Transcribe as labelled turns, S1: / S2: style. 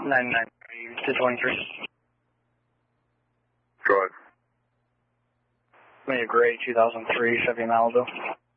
S1: 99 to 23.
S2: Go ahead.
S1: Give me a gray 2003 Chevy Malibu.